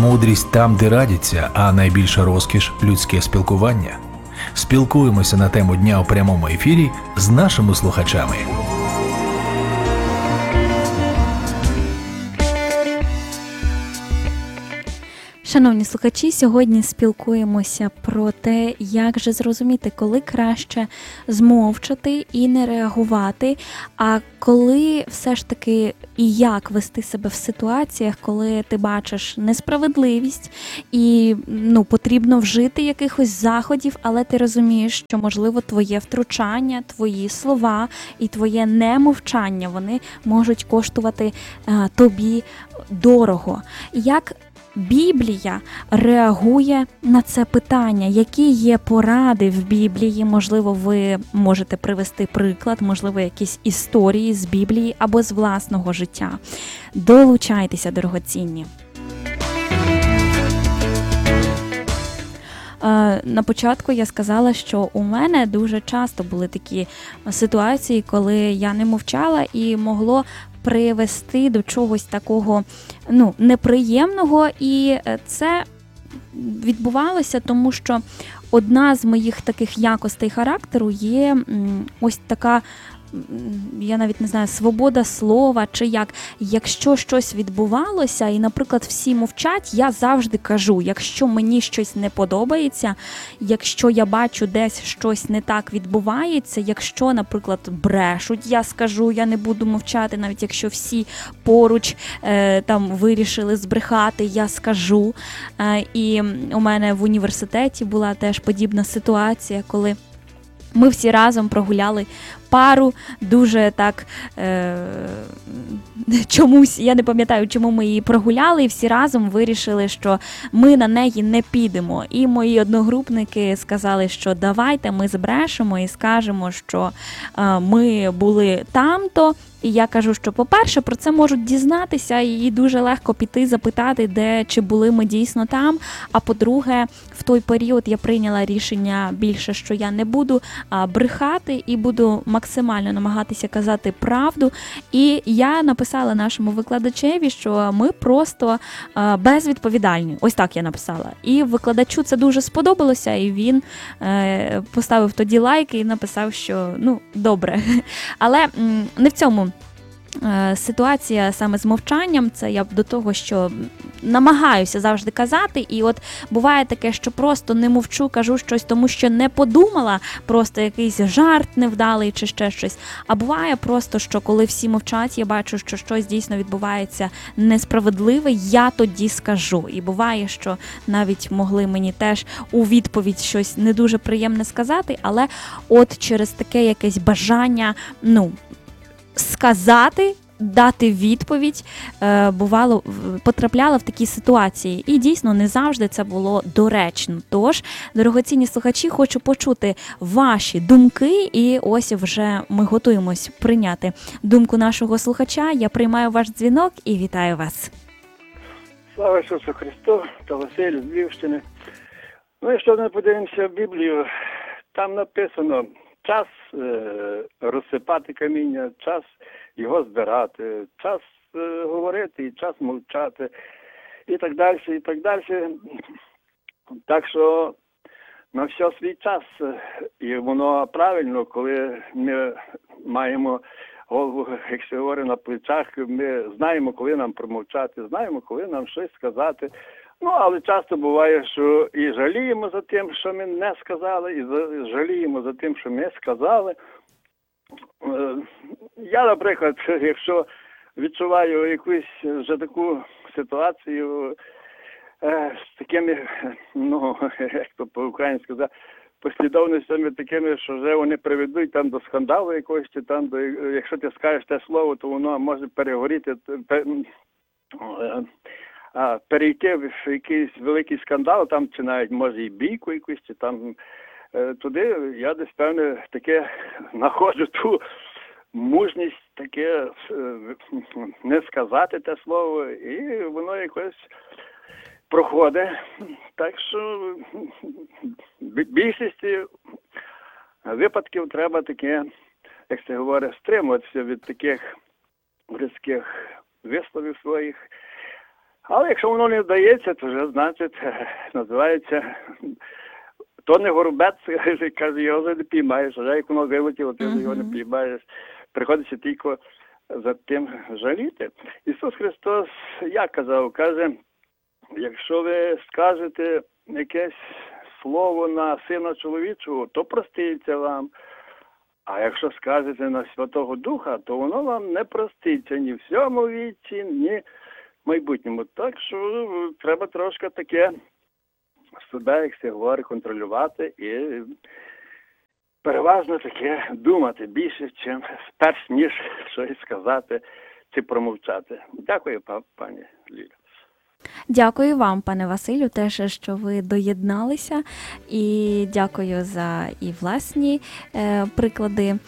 Мудрість там, де радяться, а найбільша розкіш – людське спілкування. Спілкуємося на тему дня у прямому ефірі з нашими слухачами. Шановні слухачі, сьогодні спілкуємося про те, як же зрозуміти, коли краще змовчати і не реагувати, а коли все ж таки і як вести себе в ситуаціях, коли ти бачиш несправедливість і потрібно вжити якихось заходів, але ти розумієш, що, можливо, твоє втручання, твої слова і твоє немовчання, вони можуть коштувати тобі дорого. Як Біблія реагує на це питання? Які є поради в Біблії? Можливо, ви можете привести приклад, можливо, якісь історії з Біблії або з власного життя. Долучайтеся, дорогоцінні. На початку я сказала, що у мене дуже часто були такі ситуації, коли я не мовчала і могло привести до чогось такого неприємного, і це відбувалося, тому що одна з моїх таких якостей характеру є ось така, я навіть не знаю, свобода слова, чи як. Якщо щось відбувалося, і, наприклад, всі мовчать, я завжди кажу, якщо мені щось не подобається, якщо я бачу десь щось не так відбувається, якщо, наприклад, брешуть, я скажу, я не буду мовчати, навіть якщо всі поруч вирішили збрехати, я скажу. І у мене в університеті була теж подібна ситуація, коли ми всі разом прогуляли пару, дуже так чомусь, я не пам'ятаю, чому ми її прогуляли, і всі разом вирішили, що ми на неї не підемо. І мої одногрупники сказали, що давайте ми збрешемо і скажемо, що ми були там-то. І я кажу, що, по-перше, про це можуть дізнатися і дуже легко піти запитати, чи були ми дійсно там. А по-друге, в той період я прийняла рішення більше, що я не буду брехати і буду максимально намагатися казати правду. І я написала нашому викладачеві, що ми просто безвідповідальні. Ось так я написала. І викладачу це дуже сподобалося, і він поставив тоді лайк і написав, що добре. Але не в цьому ситуація саме з мовчанням, це я до того, що намагаюся завжди казати, і от буває таке, що просто не мовчу, кажу щось, тому що не подумала, просто якийсь жарт невдалий чи ще щось. А буває просто, що коли всі мовчать, я бачу, що щось дійсно відбувається несправедливе, я тоді скажу. І буває, що навіть могли мені теж у відповідь щось не дуже приємне сказати, але от через таке якесь бажання, сказати, дати відповідь, бувало, потрапляла в такі ситуації. І дійсно не завжди це було доречно. Тож, дорогоцінні слухачі, хочу почути ваші думки, і ось вже ми готуємось прийняти думку нашого слухача. Я приймаю ваш дзвінок і вітаю вас. Слава Ісусу Христу, та Василь з Львівщини. Якщо ми подивимося в Біблію, там написано: час розсипати каміння, час його збирати, час говорити і час мовчати, і так далі, і так далі. Так що на все свій час, і воно правильно, коли ми маємо голову, як се говорить, на плечах, ми знаємо, коли нам промовчати, знаємо, коли нам щось сказати. Але часто буває, що і жаліємо за тим, що ми не сказали, і жаліємо за тим, що ми сказали. Я, наприклад, якщо відчуваю якусь вже таку ситуацію з такими, як то по-українськи сказати, послідовностями такими, що вже вони приведуть там до скандалу якогось, чи там, якщо ти скажеш те слово, то воно може перегоріти, перейти в якийсь великий скандал, там, чи навіть може і бійку якусь, чи там туди, я десь, певне, таке знаходжу ту мужність таке не сказати те слово, і воно якось проходить. Так що в більшості випадків треба таке, як це говорить, стримуватися від таких різких висловів своїх. Але якщо воно не вдається, то вже, значить, називається, то не горобець, каже, його вже не піймаєш, а як воно вилетіло, ти вже його не піймаєш. Приходиться тільки за тим жаліти. Ісус Христос, як казав, каже, якщо ви скажете якесь слово на Сина Чоловічого, то проститься вам. А якщо скажете на Святого Духа, то воно вам не проститься ні в цьому віці, ні в майбутньому. Так що треба трошки таке себе, як се говорить, контролювати і переважно таке думати більше, чим перш ніж щось сказати чи промовчати. Дякую, пані Лілі. Дякую вам, пане Василю, теж, що ви доєдналися, і дякую за і власні приклади.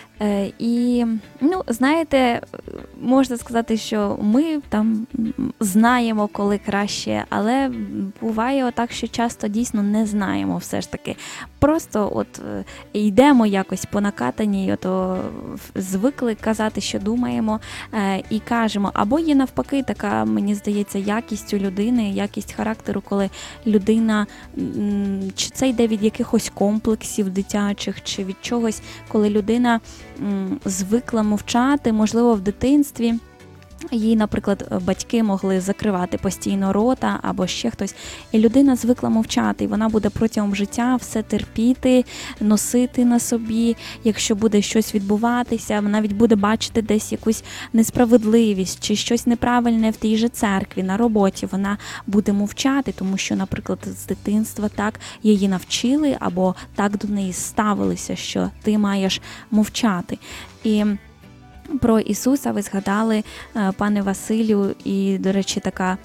І, знаєте, можна сказати, що ми там знаємо, коли краще, але буває отак, що часто дійсно не знаємо все ж таки. Просто от йдемо якось по накатаній, ото звикли казати, що думаємо, і кажемо. Або є навпаки така, мені здається, якість у людини, якість характеру, коли людина, чи це йде від якихось комплексів дитячих, чи від чогось, коли людина звикла мовчати, можливо, в дитинстві їй, наприклад, батьки могли закривати постійно рота або ще хтось, і людина звикла мовчати, і вона буде протягом життя все терпіти, носити на собі, якщо буде щось відбуватися, навіть буде бачити десь якусь несправедливість чи щось неправильне в тій же церкві, на роботі, вона буде мовчати, тому що, наприклад, з дитинства так її навчили або так до неї ставилися, що ти маєш мовчати. І про Ісуса ви згадали, пане Василю, і, до речі, така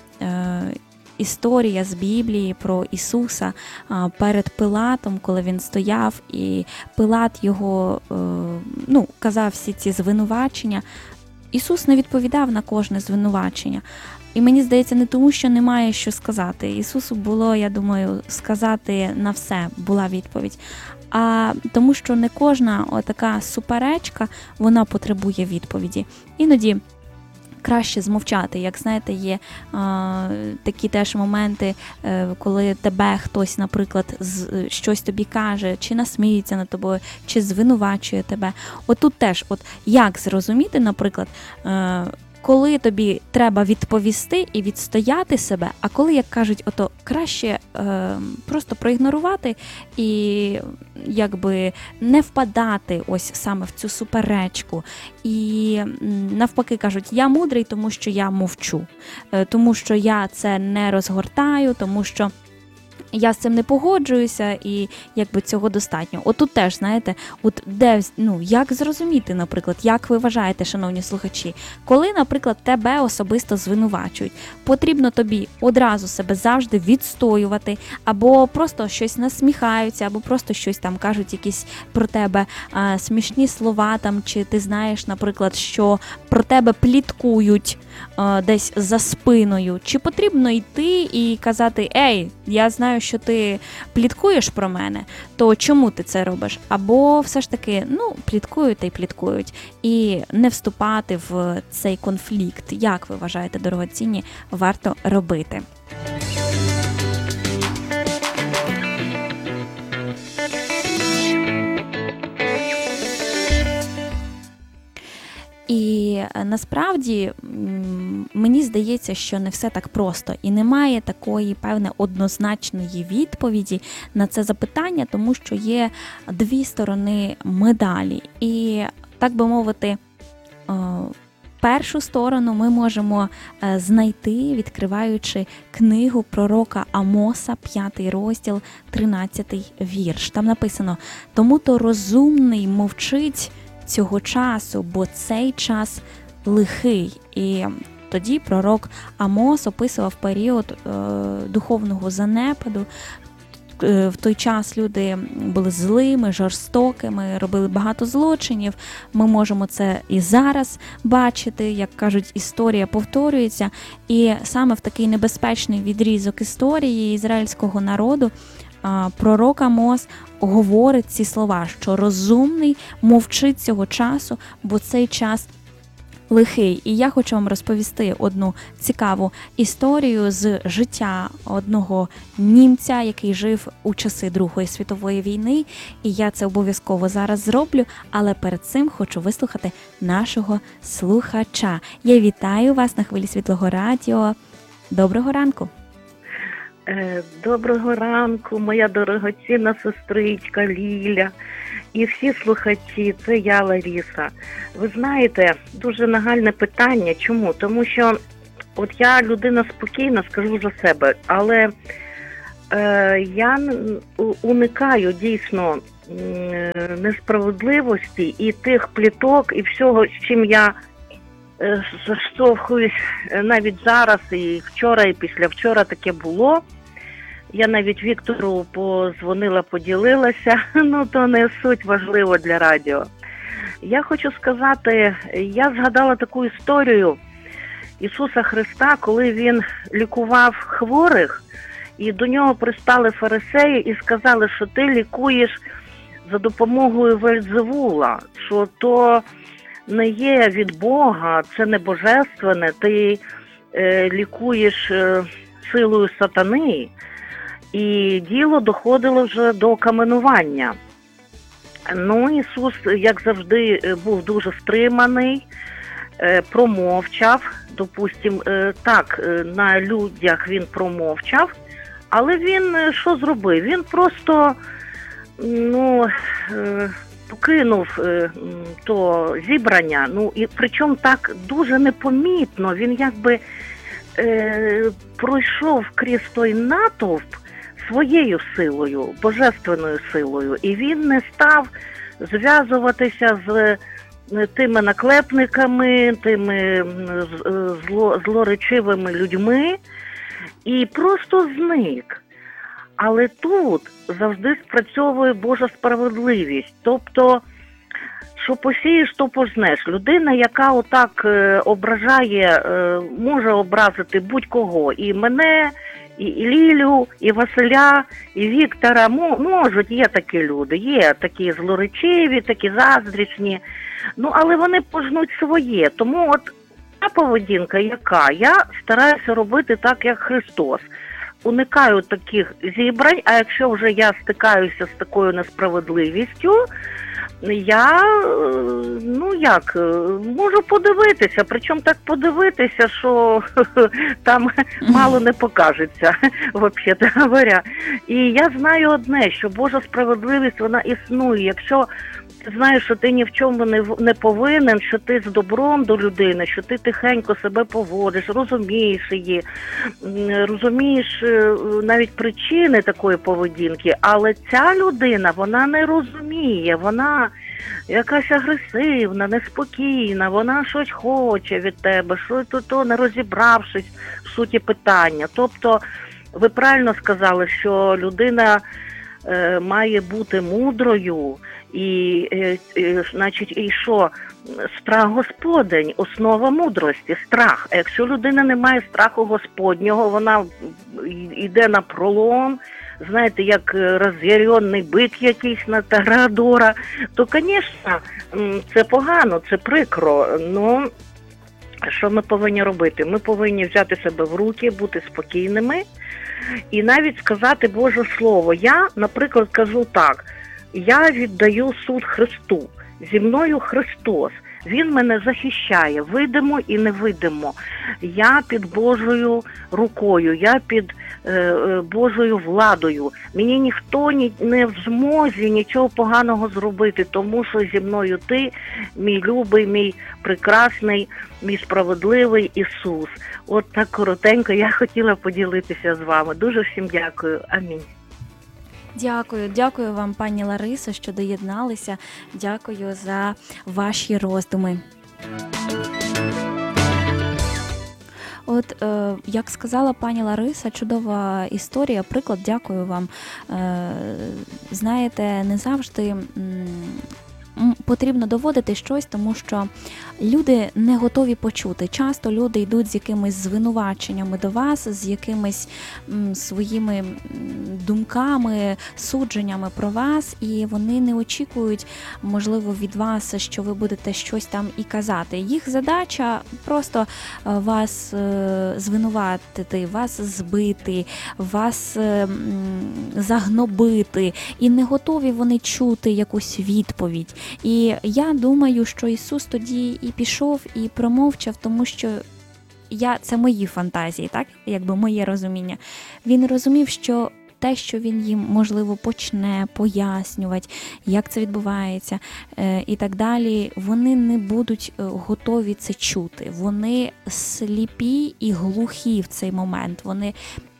історія з Біблії про Ісуса перед Пилатом, коли він стояв, і Пилат його, казав всі ці звинувачення. Ісус не відповідав на кожне звинувачення. І мені здається, не тому, що немає що сказати. Ісусу було, я думаю, сказати на все, була відповідь. А тому, що не кожна отака суперечка, вона потребує відповіді. Іноді краще змовчати. Як знаєте, є такі теж моменти, коли тебе хтось, наприклад, щось тобі каже, чи насміється над тобою, чи звинувачує тебе. Отут теж, як зрозуміти, наприклад, коли тобі треба відповісти і відстояти себе, а коли, як кажуть, краще просто проігнорувати і якби не впадати ось саме в цю суперечку. І навпаки кажуть, я мудрий, тому що я мовчу, тому що я це не розгортаю, тому що я з цим не погоджуюся, і якби цього достатньо. Отут теж, знаєте, як зрозуміти, наприклад, як ви вважаєте, шановні слухачі, коли, наприклад, тебе особисто звинувачують, потрібно тобі одразу себе завжди відстоювати, або просто щось насміхаються, або просто щось там кажуть, якісь про тебе смішні слова, там, чи ти знаєш, наприклад, що про тебе пліткують десь за спиною, чи потрібно йти і казати, ей, я знаю, що ти пліткуєш про мене, то чому ти це робиш? Або все ж таки, пліткують та й пліткують. І не вступати в цей конфлікт. Як ви вважаєте, дорогоцінні, варто робити? І насправді мені здається, що не все так просто і немає такої, певне, однозначної відповіді на це запитання, тому що є дві сторони медалі. І, так би мовити, першу сторону ми можемо знайти, відкриваючи книгу пророка Амоса, 5 розділ, 13 вірш. Там написано: «Тому-то розумний мовчить цього часу, бо цей час лихий». І тоді пророк Амос описував період духовного занепаду. В той час люди були злими, жорстокими, робили багато злочинів. Ми можемо це і зараз бачити, як кажуть, історія повторюється. І саме в такий небезпечний відрізок історії ізраїльського народу пророк Амос говорить ці слова, що розумний мовчить цього часу, бо цей час лихий. І я хочу вам розповісти одну цікаву історію з життя одного німця, який жив у часи Другої світової війни. І я це обов'язково зараз зроблю, але перед цим хочу вислухати нашого слухача. Я вітаю вас на хвилі Світлого Радіо. Доброго ранку. Доброго ранку, моя дорогоцінна сестричка Ліля і всі слухачі, це я, Лариса. Ви знаєте, дуже нагальне питання. Чому? Тому що от я людина спокійна, скажу за себе, але я уникаю дійсно несправедливості і тих пліток, і всього, з чим я заштовхуюсь навіть зараз, і вчора, і післявчора таке було. Я навіть Віктору подзвонила, поділилася, ну то не суть, важливо для радіо. Я хочу сказати, я згадала таку історію Ісуса Христа, коли Він лікував хворих, і до Нього пристали фарисеї і сказали, що ти лікуєш за допомогою Вельзевула, що то не є від Бога, це не божественне, ти лікуєш силою сатани. І діло доходило вже до каменування. Ну, Ісус, як завжди, був дуже стриманий, промовчав, допустим, так, на людях він промовчав, але він що зробив? Він просто, покинув то зібрання, і причому так дуже непомітно, він якби пройшов крізь той натовп своєю силою, божественною силою, і він не став зв'язуватися з тими наклепниками, тими злоречивими людьми, і просто зник. Але тут завжди спрацьовує Божа справедливість. Тобто, що посієш, то пожнеш. Людина, яка отак ображає, може образити будь-кого. І мене, і Лілю, і Василя, і Віктора. Можуть, є такі люди, є такі злоречиві, такі заздрічні. Але вони пожнуть своє. Тому от та поведінка, яка, я стараюся робити так, як Христос. Уникаю таких зібрань, а якщо вже я стикаюся з такою несправедливістю, я, можу подивитися, причому так подивитися, що там мало не покажеться, взагалі говоря. І я знаю одне, що Божа справедливість, вона існує. Якщо ти знаєш, що ти ні в чому не повинен, що ти з добром до людини, що ти тихенько себе поводиш, розумієш її, розумієш навіть причини такої поведінки, але ця людина, вона не розуміє, вона якась агресивна, неспокійна, вона щось хоче від тебе, що то не розібравшись в суті питання. Тобто, ви правильно сказали, що людина має бути мудрою, значить, і що? Страх Господень, основа мудрості, страх. А якщо людина не має страху Господнього, вона йде на пролом, знаєте, як роз'яренний бик якийсь на Торадора, то, звісно, це погано, це прикро. Що ми повинні робити? Ми повинні взяти себе в руки, бути спокійними і навіть сказати Боже Слово. Я, наприклад, кажу так, я віддаю суд Христу, зі мною Христос, Він мене захищає, видимо і невидимо. Я під Божою рукою, я під Божою владою. Мені ніхто не в змозі нічого поганого зробити, тому що зі мною ти, мій любий, мій прекрасний, мій справедливий Ісус. От так коротенько я хотіла поділитися з вами. Дуже всім дякую. Амінь. Дякую вам, пані Ларисо, що доєдналися. Дякую за ваші роздуми. От, як сказала пані Лариса, чудова історія, приклад, дякую вам. Знаєте, не завжди потрібно доводити щось, тому що люди не готові почути. Часто люди йдуть з якимись звинуваченнями до вас, з якимись своїми думками, судженнями про вас, і вони не очікують, можливо, від вас, що ви будете щось там і казати. Їх задача просто вас звинуватити, вас збити, вас загнобити, і не готові вони чути якусь відповідь. І я думаю, що Ісус тоді і пішов, і промовчав, тому що це мої фантазії, так? Якби моє розуміння. Він розумів, що те, що він їм, можливо, почне пояснювати, як це відбувається і так далі, вони не будуть готові це чути. Вони сліпі і глухі в цей момент. Вони,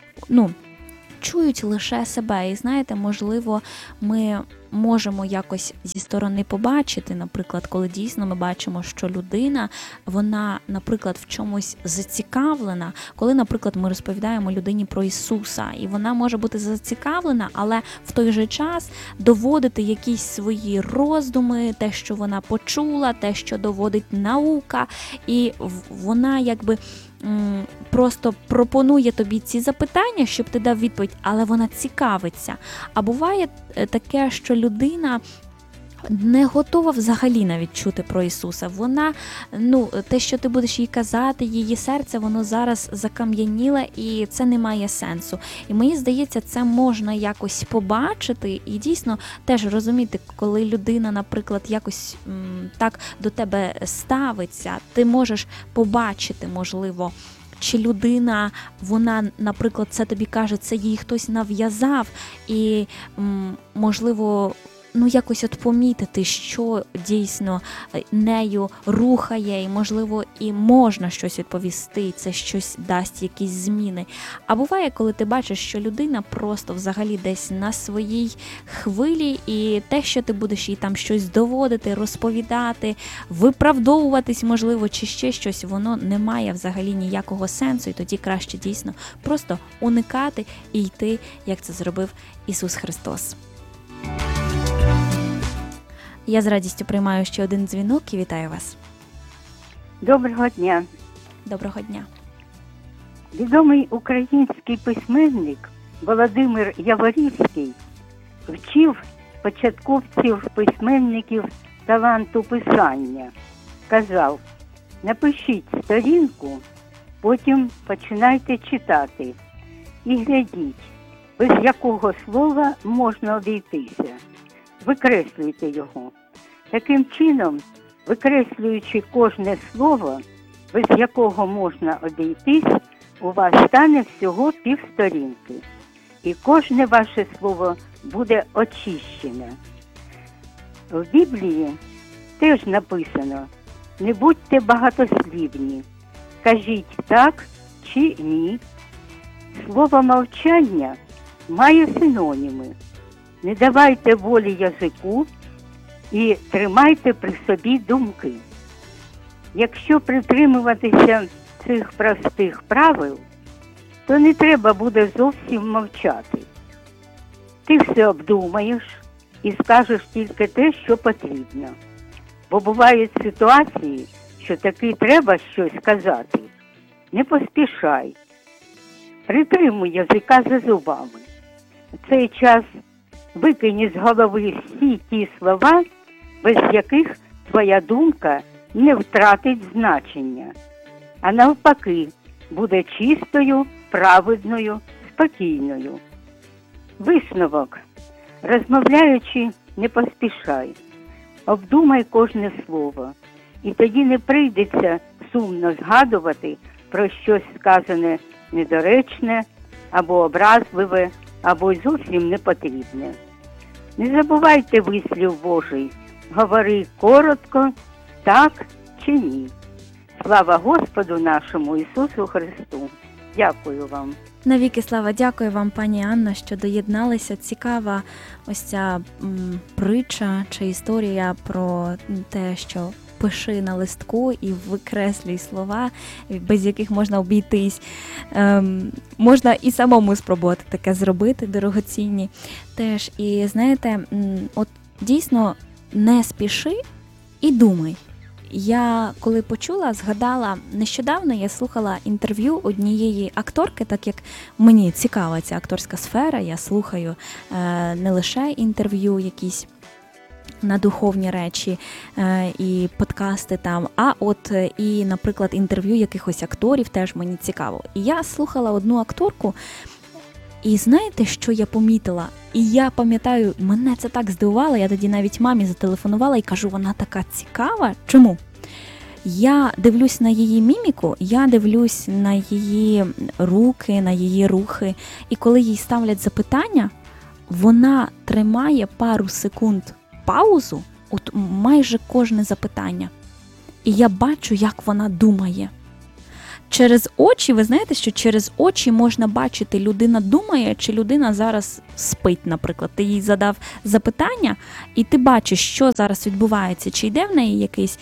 чують лише себе. І знаєте, можливо, ми можемо якось зі сторони побачити, наприклад, коли дійсно ми бачимо, що людина, вона, наприклад, в чомусь зацікавлена, коли, наприклад, ми розповідаємо людині про Ісуса, і вона може бути зацікавлена, але в той же час доводити якісь свої роздуми, те, що вона почула, те, що доводить наука, і вона якби просто пропонує тобі ці запитання, щоб ти дав відповідь, але вона цікавиться. А буває таке, що людина не готова взагалі навіть чути про Ісуса. Вона, те, що ти будеш їй казати, її серце, воно зараз закам'яніле, і це не має сенсу. І мені здається, це можна якось побачити і дійсно теж розуміти, коли людина, наприклад, якось так до тебе ставиться, ти можеш побачити, можливо, чи людина, вона, наприклад, це тобі каже, це їй хтось нав'язав, і, можливо, якось помітити, що дійсно нею рухає, і, можливо, і можна щось відповісти, і це щось дасть якісь зміни. А буває, коли ти бачиш, що людина просто взагалі десь на своїй хвилі, і те, що ти будеш їй там щось доводити, розповідати, виправдовуватись, можливо, чи ще щось, воно не має взагалі ніякого сенсу, і тоді краще дійсно просто уникати і йти, як це зробив Ісус Христос. Я з радістю приймаю ще один дзвінок і вітаю вас. Доброго дня. Доброго дня. Відомий український письменник Володимир Яворівський вчив початковців-письменників таланту писання. Казав: напишіть сторінку, потім починайте читати і глядіть, без якого слова можна обійтися. Викреслюйте його. Таким чином, викреслюючи кожне слово, без якого можна обійтись, у вас стане всього півсторінки. І кожне ваше слово буде очищене. В Біблії теж написано: не будьте багатослівні, кажіть так чи ні. Слово мовчання має синоніми. Не давайте волі язику і тримайте при собі думки. Якщо притримуватися цих простих правил, то не треба буде зовсім мовчати. Ти все обдумаєш і скажеш тільки те, що потрібно. Бо бувають ситуації, що таки треба щось сказати. Не поспішай. Притримуй язика за зубами. В цей час викинь із голови всі ті слова, без яких твоя думка не втратить значення, а навпаки, буде чистою, праведною, спокійною. Висновок. Розмовляючи, не поспішай. Обдумай кожне слово, і тоді не прийдеться сумно згадувати про щось сказане недоречне, або образливе, або й зовсім непотрібне. Не забувайте вислів Божий. Говори коротко, так чи ні. Слава Господу нашому Ісусу Христу. Дякую вам. Навіки слава, дякую вам, пані Анно, що доєдналися. Цікава ось ця притча чи історія про те, що пиши на листку і викреслюй слова, без яких можна обійтись. Можна і самому спробувати таке зробити, дорогоцінні теж. І знаєте, от дійсно не спіши і думай. Я коли почула, згадала, нещодавно я слухала інтерв'ю однієї акторки, так як мені цікава ця акторська сфера, я слухаю не лише інтерв'ю якісь на духовні речі і подкасти там, а от і, наприклад, інтерв'ю якихось акторів теж мені цікаво. І я слухала одну акторку, і знаєте, що я помітила? І я пам'ятаю, мене це так здивувало, я тоді навіть мамі зателефонувала і кажу, вона така цікава. Чому? Я дивлюсь на її міміку, я дивлюсь на її руки, на її рухи, і коли їй ставлять запитання, вона тримає пару секунд паузу, от майже кожне запитання. І я бачу, як вона думає. Через очі, ви знаєте, що через очі можна бачити, людина думає, чи людина зараз спить, наприклад. Ти їй задав запитання, і ти бачиш, що зараз відбувається, чи йде в неї якийсь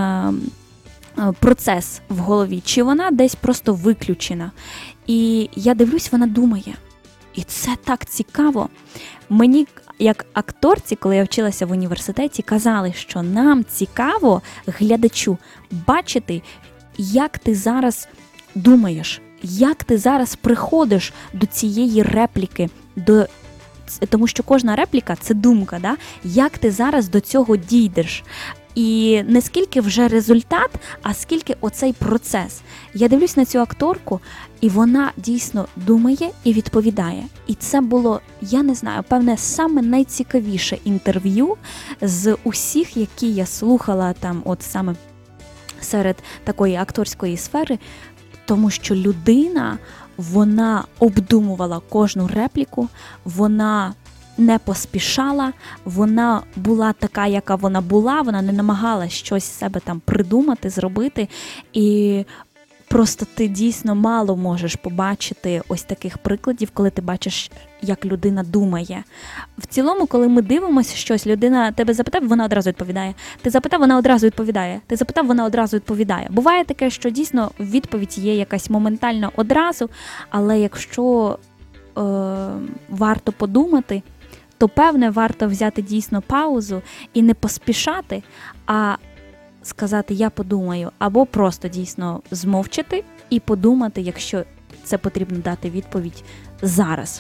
процес в голові, чи вона десь просто виключена. І я дивлюсь, вона думає. І це так цікаво. Мені, як акторці, коли я вчилася в університеті, казали, що нам цікаво, глядачу, бачити, як ти зараз думаєш, як ти зараз приходиш до цієї репліки, тому що кожна репліка – це думка, да? Як ти зараз до цього дійдеш. І не скільки вже результат, а скільки оцей процес. Я дивлюсь на цю акторку, і вона дійсно думає і відповідає. І це було, я не знаю, певне, саме найцікавіше інтерв'ю з усіх, які я слухала там, от саме серед такої акторської сфери, тому що людина, вона обдумувала кожну репліку, вона не поспішала, вона була така, яка вона не намагалась щось з себе там придумати, зробити, і просто ти дійсно мало можеш побачити ось таких прикладів, коли ти бачиш, як людина думає. В цілому, коли ми дивимося щось, людина тебе запитав, вона одразу відповідає. Ти запитав, вона одразу відповідає. Ти запитав, вона одразу відповідає. Буває таке, що дійсно відповідь є якась моментальна одразу, але якщо варто подумати, то, певне, варто взяти дійсно паузу і не поспішати, а сказати «я подумаю», або просто дійсно змовчати і подумати, якщо це потрібно дати відповідь зараз.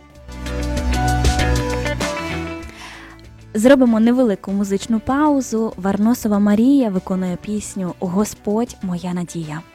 Зробимо невелику музичну паузу. Варносова Марія виконує пісню «Господь – моя надія».